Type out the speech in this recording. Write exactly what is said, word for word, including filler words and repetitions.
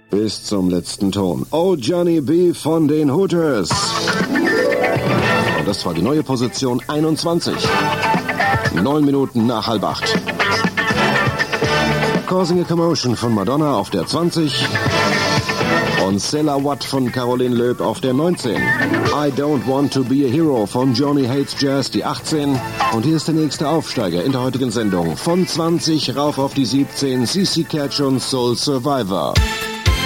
Bis zum letzten Ton. Oh Johnny B. von den Hooters. Und das war die neue Position einundzwanzig. Neun Minuten nach halb acht. Causing a Commotion von Madonna auf der zwanzig. Und Cilla Watt von Caroline Loeb auf der neunzehn. I Don't Want to Be a Hero von Johnny Hates Jazz die achtzehn. Und hier ist der nächste Aufsteiger in der heutigen Sendung. Von zwanzig rauf auf die siebzehn. C C Catch und Soul Survivor.